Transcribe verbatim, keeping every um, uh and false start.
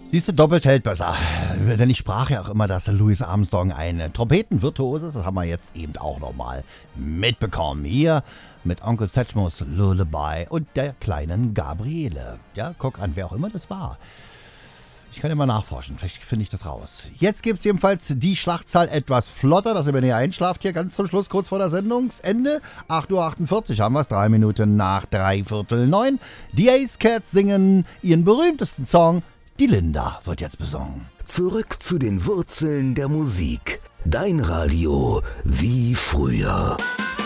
Siehst du, doppelt hält besser. Denn ich sprach ja auch immer, dass Louis Armstrong ein Trompetenvirtuose ist. Das haben wir jetzt eben auch nochmal mitbekommen. Hier mit Onkel Sedgmos Lullaby und der kleinen Gabriele. Ja, guck an, wer auch immer das war. Ich kann immer nachforschen, vielleicht finde ich das raus. Jetzt gibt es jedenfalls die Schlachtzahl etwas flotter, dass ihr mir nicht einschlaft hier ganz zum Schluss, kurz vor der Sendungsende. acht Uhr achtundvierzig haben wir es, drei Minuten nach drei Viertel neun. Die Ace Cats singen ihren berühmtesten Song, Die Linda wird jetzt besungen. Zurück zu den Wurzeln der Musik. Dein Radio wie früher.